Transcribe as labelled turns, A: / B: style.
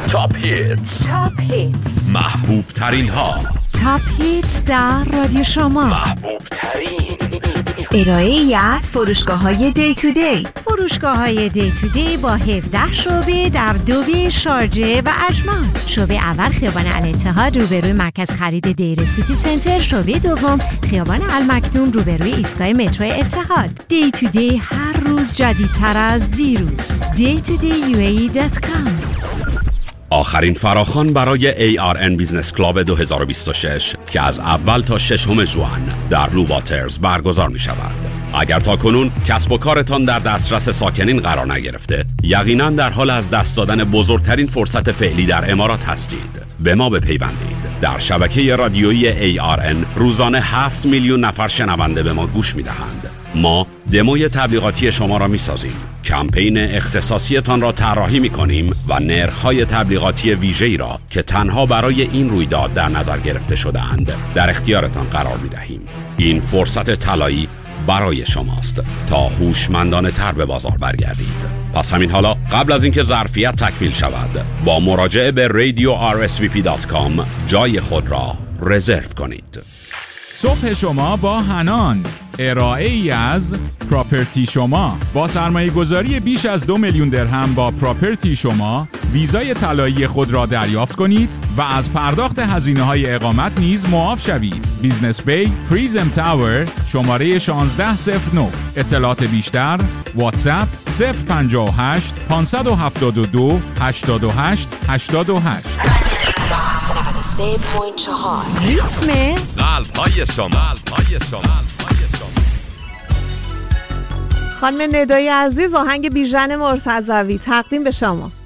A: تاپ هیتس، محبوب ترین ها،
B: تاپ هیتس در رادیو شما،
A: محبوب ترین.
B: ارائه‌ای از فروشگاه‌های دی تو دی. فروشگاه‌های دی تو دی با 17 شعبه در دوبی، شارجه و اجمان. شعبه اول خیابان الاتحاد روبروی مرکز خرید دیر سیتی سنتر. شعبه دوم خیابان المکتوم روبروی ایستگاه مترو اتحاد. دی تو دی هر روز جدیدتر از دیروز. daytoday.com.
C: آخرین فراخوان برای ARN بیزنس کلاب 2026 که از اول تا 6 ژوئن در لوواترز برگزار می شود. اگر تا کنون کسب و کارتان در دسترس ساکنین قرار نگرفته، یقیناً در حال از دست دادن بزرگترین فرصت فعلی در امارات هستید. به ما بپیوندید. در شبکه رادیویی ARN روزانه 7 میلیون نفر شنونده به ما گوش می دهند. ما دموی تبلیغاتی شما را می سازیم. کمپین اختصاصیتان را طراحی می کنیم و نرخ‌های تبلیغاتی ویژه‌ای را که تنها برای این رویداد در نظر گرفته شده‌اند در اختیارتان قرار می دهیم. این فرصت طلایی برای شماست تا هوشمندانه تر به بازار برگردید. پس همین حالا قبل از اینکه ظرفیت تکمیل شود با مراجعه به radio.rsvp.com جای خود را رزرو کنید.
D: صبح شما با حنان، ارائه ای از پراپرتی شما. با سرمایه گذاری بیش از 2 میلیون درهم با پراپرتی شما ویزای طلایی خود را دریافت کنید و از پرداخت هزینه های اقامت نیز معاف شوید. بیزنس بی پریزم تاور، شماره 1609. اطلاعات بیشتر واتساپ 058 572 88 88.
B: ریتم
A: قلب‌های شما.
E: خانم ندای عزیز، آهنگ بیژن مرتضوی تقدیم به شما.